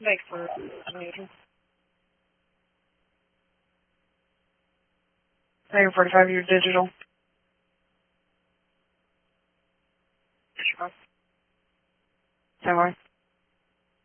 Make for major. Negative 45, your digital. Sure. Stand by.